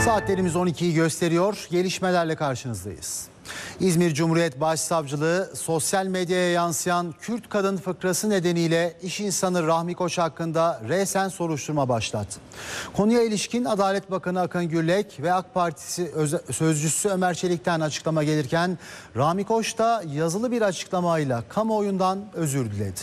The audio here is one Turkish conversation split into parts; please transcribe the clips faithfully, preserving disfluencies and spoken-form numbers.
Saatlerimiz on ikiyi gösteriyor. Gelişmelerle karşınızdayız. İzmir Cumhuriyet Başsavcılığı sosyal medyaya yansıyan Kürt kadın fıkrası nedeniyle iş insanı Rahmi Koç hakkında resen soruşturma başlattı. Konuya ilişkin Adalet Bakanı Akın Gürlek ve AK Partisi sözcüsü Ömer Çelik'ten açıklama gelirken Rahmi Koç da yazılı bir açıklamayla kamuoyundan özür diledi.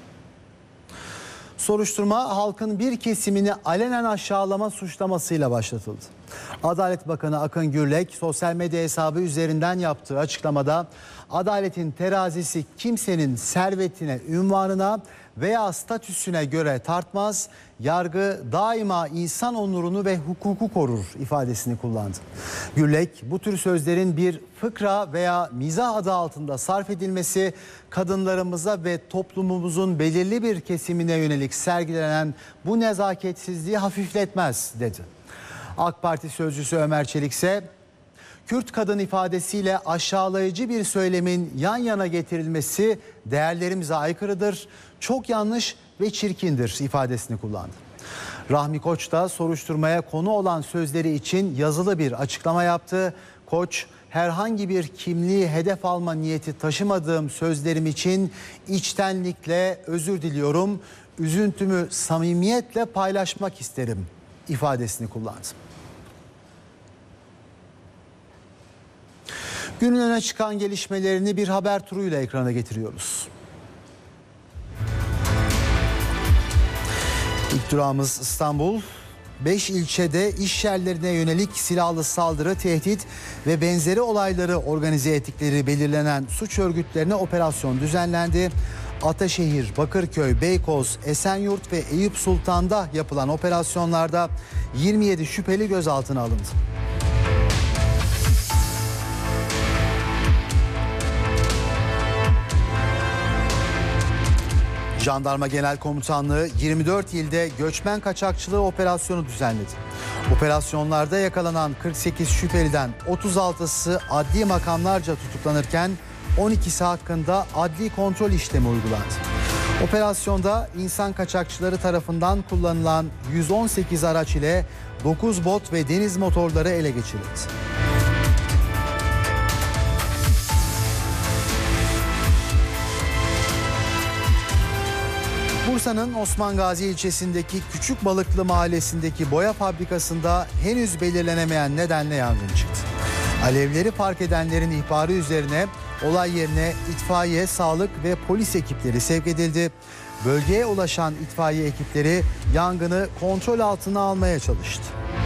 Soruşturma halkın bir kesimini alenen aşağılama suçlamasıyla başlatıldı. Adalet Bakanı Akın Gürlek sosyal medya hesabı üzerinden yaptığı açıklamada adaletin terazisi kimsenin servetine, ünvanına veya statüsüne göre tartmaz, yargı daima insan onurunu ve hukuku korur ifadesini kullandı. Gürlek bu tür sözlerin bir fıkra veya mizah adı altında sarf edilmesi kadınlarımıza ve toplumumuzun belirli bir kesimine yönelik sergilenen bu nezaketsizliği hafifletmez dedi. AK Parti sözcüsü Ömer Çelik ise Kürt kadın ifadesiyle aşağılayıcı bir söylemin yan yana getirilmesi değerlerimize aykırıdır, çok yanlış ve çirkindir ifadesini kullandı. Rahmi Koç da soruşturmaya konu olan sözleri için yazılı bir açıklama yaptı. Koç, herhangi bir kimliği hedef alma niyeti taşımadığım sözlerim için içtenlikle özür diliyorum, üzüntümü samimiyetle paylaşmak isterim ifadesini kullandı. Günün öne çıkan gelişmelerini bir haber turuyla ekrana getiriyoruz. İlk durağımız İstanbul. Beş ilçede iş yerlerine yönelik silahlı saldırı, tehdit ve benzeri olayları organize ettikleri belirlenen suç örgütlerine operasyon düzenlendi. Ataşehir, Bakırköy, Beykoz, Esenyurt ve Eyüp Sultan'da yapılan operasyonlarda yirmi yedi şüpheli gözaltına alındı. Jandarma Genel Komutanlığı yirmi dört ilde göçmen kaçakçılığı operasyonu düzenledi. Operasyonlarda yakalanan kırk sekiz şüpheliden otuz altısı adli makamlarca tutuklanırken on ikisi hakkında adli kontrol işlemi uygulandı. Operasyonda insan kaçakçıları tarafından kullanılan yüz on sekiz araç ile dokuz bot ve deniz motorları ele geçirildi. Bursa'nın Osman Gazi ilçesindeki Küçük Balıklı mahallesindeki boya fabrikasında henüz belirlenemeyen nedenle yangın çıktı. Alevleri fark edenlerin ihbarı üzerine olay yerine itfaiye, sağlık ve polis ekipleri sevk edildi. Bölgeye ulaşan itfaiye ekipleri yangını kontrol altına almaya çalıştı.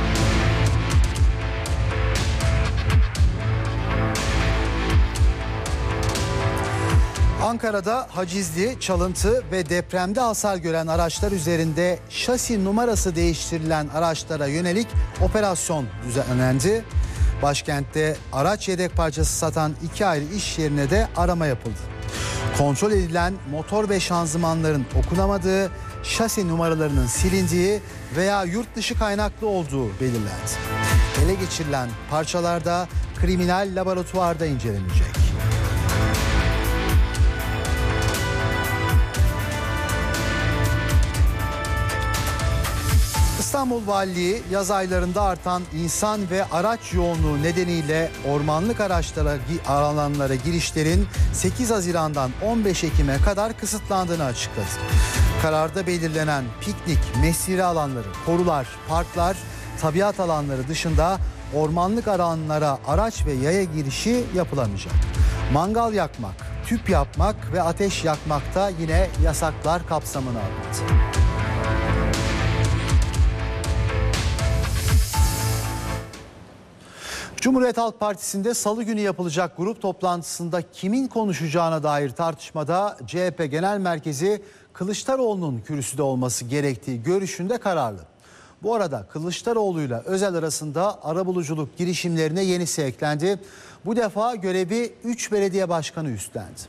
Ankara'da hacizli, çalıntı ve depremde hasar gören araçlar üzerinde şasi numarası değiştirilen araçlara yönelik operasyon düzenlendi. Başkentte araç yedek parçası satan iki ayrı iş yerine de arama yapıldı. Kontrol edilen motor ve şanzımanların okunamadığı, şasi numaralarının silindiği veya yurt dışı kaynaklı olduğu belirlendi. Ele geçirilen parçalarda kriminal laboratuvarda incelenecek. İstanbul Valiliği yaz aylarında artan insan ve araç yoğunluğu nedeniyle ormanlık araçlara alanlara girişlerin sekiz Haziran'dan on beş Ekim'e kadar kısıtlandığını açıkladı. Kararda belirlenen piknik, mesire alanları, korular, parklar, tabiat alanları dışında ormanlık alanlara araç ve yaya girişi yapılamayacak. Mangal yakmak, tüp yapmak ve ateş yakmakta yine yasaklar kapsamına alındı. Cumhuriyet Halk Partisi'nde salı günü yapılacak grup toplantısında kimin konuşacağına dair tartışmada C H P Genel Merkezi Kılıçdaroğlu'nun kürsüde olması gerektiği görüşünde kararlı. Bu arada Kılıçdaroğlu'yla Özel arasında arabuluculuk girişimlerine yenisi eklendi. Bu defa görevi üç belediye başkanı üstlendi.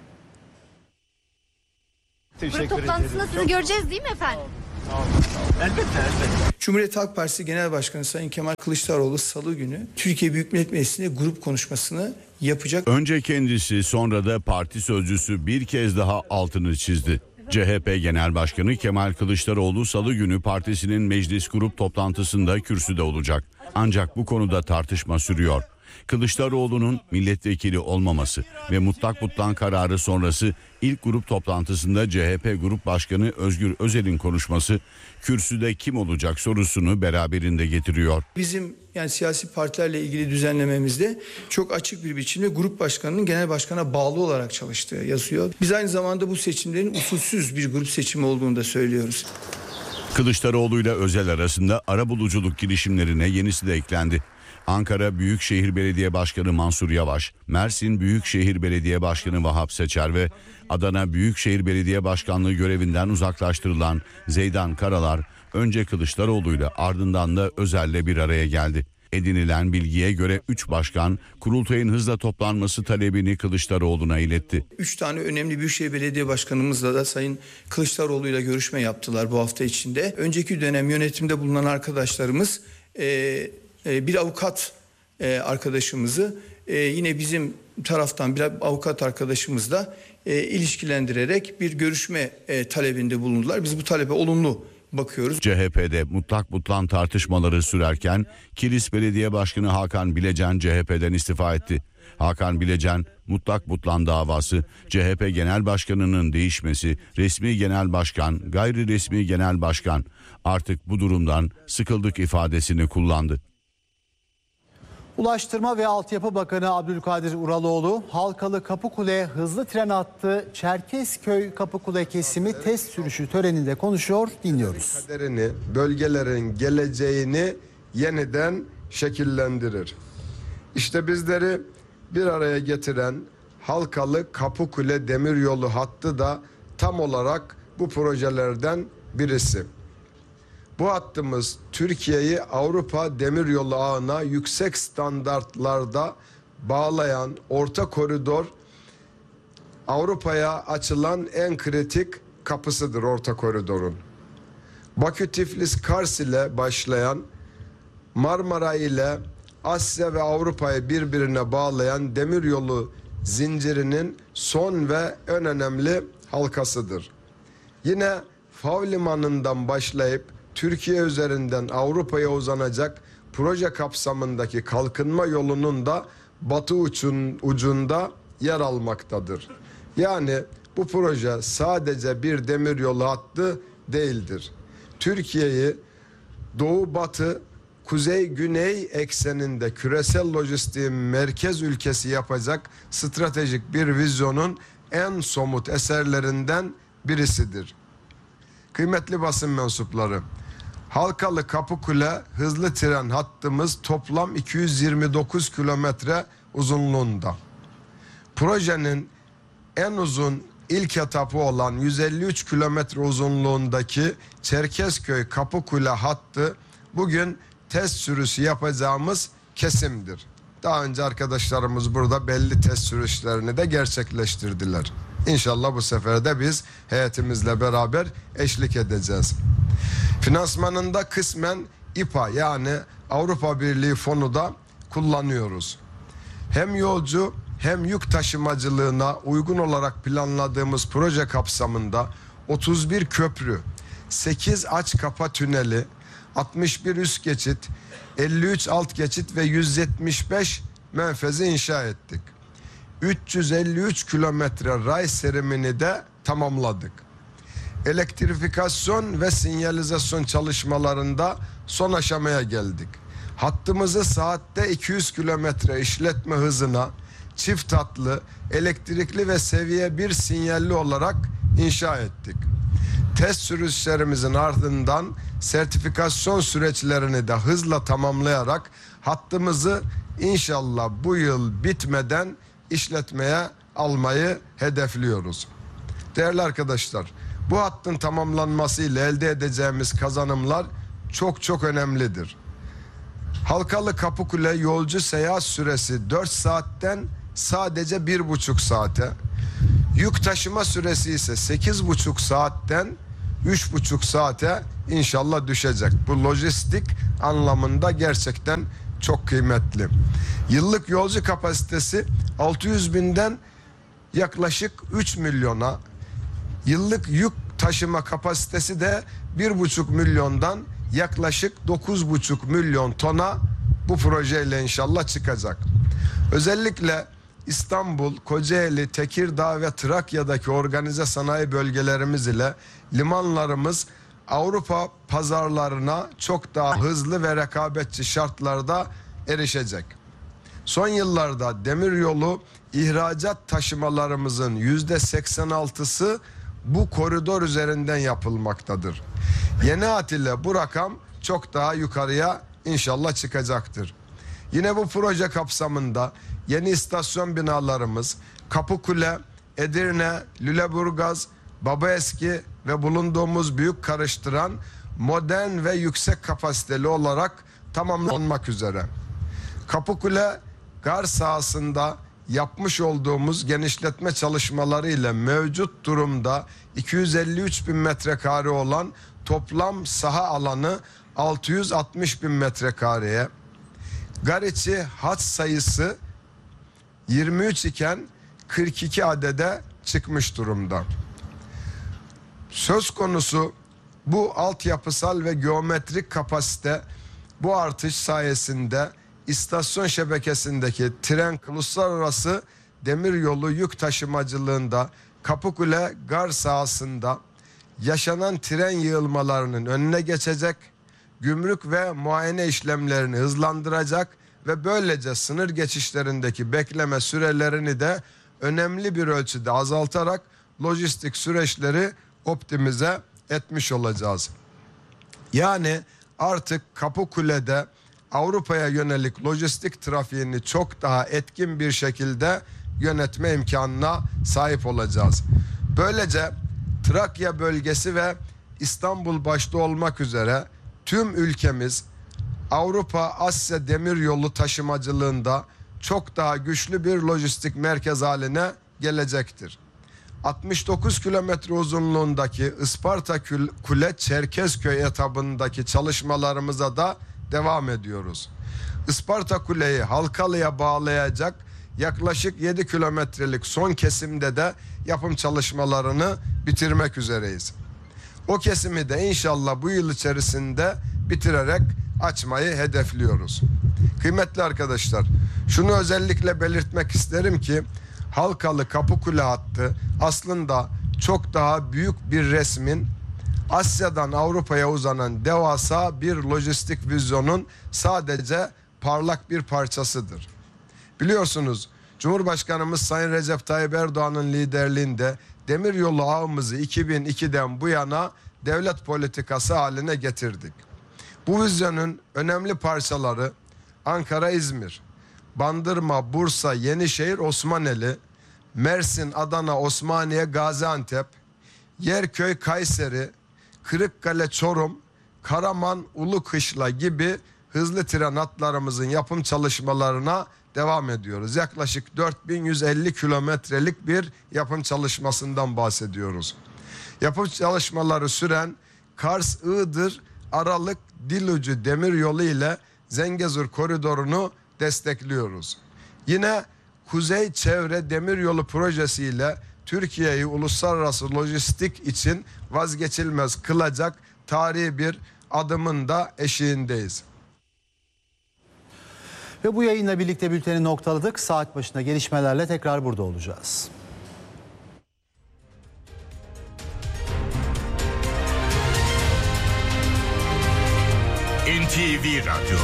Grup toplantısında sizi göreceğiz değil mi efendim? Elbette, elbette. Cumhuriyet Halk Partisi Genel Başkanı Sayın Kemal Kılıçdaroğlu salı günü Türkiye Büyük Millet Meclisi'nde grup konuşmasını yapacak. Önce kendisi, sonra da parti sözcüsü bir kez daha altını çizdi. C H P Genel Başkanı Kemal Kılıçdaroğlu Salı günü partisinin meclis grup toplantısında kürsüde olacak. Ancak bu konuda tartışma sürüyor. Kılıçdaroğlu'nun milletvekili olmaması ve mutlak butlan kararı sonrası ilk grup toplantısında C H P Grup Başkanı Özgür Özel'in konuşması kürsüde kim olacak sorusunu beraberinde getiriyor. Bizim yani siyasi partilerle ilgili düzenlememizde çok açık bir biçimde grup başkanının genel başkana bağlı olarak çalıştığı yazıyor. Biz aynı zamanda bu seçimlerin usulsüz bir grup seçimi olduğunu da söylüyoruz. Kılıçdaroğlu ile Özel arasında arabuluculuk girişimlerine yenisi de eklendi. Ankara Büyükşehir Belediye Başkanı Mansur Yavaş, Mersin Büyükşehir Belediye Başkanı Vahap Seçer ve Adana Büyükşehir Belediye Başkanlığı görevinden uzaklaştırılan Zeydan Karalar önce Kılıçdaroğlu'yla ardından da Özel'le bir araya geldi. Edinilen bilgiye göre üç başkan kurultayın hızla toplanması talebini Kılıçdaroğlu'na iletti. Üç tane önemli Büyükşehir Belediye Başkanımızla da Sayın Kılıçdaroğlu'yla görüşme yaptılar bu hafta içinde. Önceki dönem yönetimde bulunan arkadaşlarımız e, e, bir avukat e, arkadaşımızı e, yine bizim taraftan bir avukat arkadaşımızla e, ilişkilendirerek bir görüşme e, talebinde bulundular. Biz bu talebe olumlu bakıyoruz. C H P'de mutlak butlan tartışmaları sürerken Kilis Belediye Başkanı Hakan Bilecen C H P'den istifa etti. Hakan Bilecen mutlak butlan davası, C H P Genel Başkanı'nın değişmesi, resmi genel başkan, gayri resmi genel başkan, artık bu durumdan sıkıldık ifadesini kullandı. Ulaştırma ve Altyapı Bakanı Abdülkadir Uraloğlu, Halkalı Kapıkule hızlı tren hattı Çerkezköy Kapıkule kesimi test sürüşü töreninde konuşuyor, dinliyoruz. Kaderini, bölgelerin geleceğini yeniden şekillendirir. İşte bizleri bir araya getiren Halkalı Kapıkule demiryolu hattı da tam olarak bu projelerden birisi. Bu hattımız Türkiye'yi Avrupa demiryolu ağına yüksek standartlarda bağlayan orta koridor, Avrupa'ya açılan en kritik kapısıdır orta koridorun. Bakü Tiflis Kars ile başlayan, Marmara ile Asya ve Avrupa'yı birbirine bağlayan demiryolu zincirinin son ve en önemli halkasıdır. Yine Fav Limanı'ndan başlayıp Türkiye üzerinden Avrupa'ya uzanacak proje kapsamındaki kalkınma yolunun da batı uçun, ucunda yer almaktadır. Yani bu proje sadece bir demiryolu hattı değildir. Türkiye'yi doğu batı, kuzey güney ekseninde küresel lojistiğin merkez ülkesi yapacak stratejik bir vizyonun en somut eserlerinden birisidir. Kıymetli basın mensupları, Halkalı Kapıkule hızlı tren hattımız toplam iki yüz yirmi dokuz kilometre uzunluğunda. Projenin en uzun ilk etapı olan yüz elli üç kilometre uzunluğundaki Çerkezköy Kapıkule hattı bugün test sürüşü yapacağımız kesimdir. Daha önce arkadaşlarımız burada belli test sürüşlerini de gerçekleştirdiler. İnşallah bu sefer de biz heyetimizle beraber eşlik edeceğiz. Finansmanında kısmen İPA yani Avrupa Birliği fonu da kullanıyoruz. Hem yolcu hem yük taşımacılığına uygun olarak planladığımız proje kapsamında otuz bir köprü, sekiz aç kapa tüneli, altmış bir üst geçit, elli üç alt geçit ve yüz yetmiş beş menfezi inşa ettik. üç yüz elli üç kilometre ray serimini de tamamladık. Elektrifikasyon ve sinyalizasyon çalışmalarında son aşamaya geldik. Hattımızı saatte iki yüz kilometre işletme hızına çift hatlı, elektrikli ve seviye bir sinyalli olarak inşa ettik. Test sürüşlerimizin ardından sertifikasyon süreçlerini de hızla tamamlayarak hattımızı inşallah bu yıl bitmeden işletmeye almayı hedefliyoruz. Değerli arkadaşlar, bu hattın tamamlanmasıyla elde edeceğimiz kazanımlar çok çok önemlidir. Halkalı Kapıkule yolcu seyahat süresi dört saatten sadece bir buçuk saate, yük taşıma süresi ise sekiz buçuk saatten üç buçuk saate inşallah düşecek. Bu lojistik anlamında gerçekten çok kıymetli. Yıllık yolcu kapasitesi altı yüz binden yaklaşık üç milyona, Yıllık yük taşıma kapasitesi de bir buçuk milyondan yaklaşık dokuz buçuk milyon tona bu projeyle inşallah çıkacak. Özellikle İstanbul, Kocaeli, Tekirdağ ve Trakya'daki organize sanayi bölgelerimiz ile limanlarımız Avrupa pazarlarına çok daha hızlı ve rekabetçi şartlarda erişecek. Son yıllarda demiryolu ihracat taşımalarımızın yüzde seksen altısı bu koridor üzerinden yapılmaktadır. Yeni hat ile bu rakam çok daha yukarıya inşallah çıkacaktır. Yine bu proje kapsamında yeni istasyon binalarımız Kapıkule, Edirne, Lüleburgaz, Babaeski ve bulunduğumuz büyük karıştıran modern ve yüksek kapasiteli olarak tamamlanmak üzere. Kapıkule gar sahasında yapmış olduğumuz genişletme çalışmaları ile mevcut durumda iki yüz elli üç bin metrekare olan toplam saha alanı altı yüz altmış bin metrekareye, gar içi hat sayısı yirmi üç iken kırk iki adede çıkmış durumda. Söz konusu bu altyapısal ve geometrik kapasite, bu artış sayesinde istasyon şebekesindeki tren uluslararası demiryolu yük taşımacılığında Kapıkule gar sahasında yaşanan tren yığılmalarının önüne geçecek, gümrük ve muayene işlemlerini hızlandıracak ve böylece sınır geçişlerindeki bekleme sürelerini de önemli bir ölçüde azaltarak lojistik süreçleri optimize etmiş olacağız. Yani artık Kapıkule'de Avrupa'ya yönelik lojistik trafiğini çok daha etkin bir şekilde yönetme imkanına sahip olacağız. Böylece Trakya bölgesi ve İstanbul başta olmak üzere tüm ülkemiz Avrupa-Asya demiryolu taşımacılığında çok daha güçlü bir lojistik merkez haline gelecektir. altmış dokuz kilometre uzunluğundaki Isparta Kule Çerkezköy etabındaki çalışmalarımıza da devam ediyoruz. Isparta Kule'yi Halkalı'ya bağlayacak yaklaşık yedi kilometrelik son kesimde de yapım çalışmalarını bitirmek üzereyiz. O kesimi de inşallah bu yıl içerisinde bitirerek açmayı hedefliyoruz. Kıymetli arkadaşlar, şunu özellikle belirtmek isterim ki Halkalı Kapıkule hattı aslında çok daha büyük bir resmin, Asya'dan Avrupa'ya uzanan devasa bir lojistik vizyonun sadece parlak bir parçasıdır. Biliyorsunuz Cumhurbaşkanımız Sayın Recep Tayyip Erdoğan'ın liderliğinde demiryolu ağımızı iki bin ikiden bu yana devlet politikası haline getirdik. Bu vizyonun önemli parçaları Ankara-İzmir, Bandırma, Bursa, Yenişehir, Osmaneli, Mersin, Adana, Osmaniye, Gaziantep, Yerköy, Kayseri, Kırıkkale, Çorum, Karaman, Ulukışla gibi hızlı tren hatlarımızın yapım çalışmalarına devam ediyoruz. Yaklaşık dört bin yüz elli kilometrelik bir yapım çalışmasından bahsediyoruz. Yapım çalışmaları süren Kars-Iğdır, Aralık, Dilucu demiryolu ile Zengezur koridorunu destekliyoruz. Yine Kuzey Çevre Demiryolu projesi ile Türkiye'yi uluslararası lojistik için vazgeçilmez kılacak tarihi bir adımın da eşiğindeyiz. Ve bu yayınla birlikte bülteni noktaladık. Saat başında gelişmelerle tekrar burada olacağız. N T V Radyo.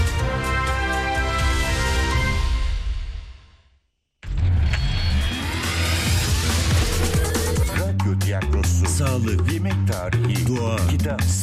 Radyo tiyatrosu, sağlık, yemek tarihi, doğa, kitap.